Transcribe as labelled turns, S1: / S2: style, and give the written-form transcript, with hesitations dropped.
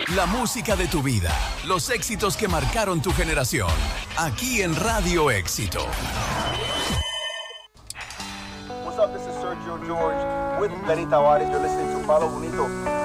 S1: La música de tu vida, los éxitos que marcaron tu generación, aquí en Radio Éxito.
S2: What's up, this is Sergio George with Lenny Tavares. You're listening to Palo Bonito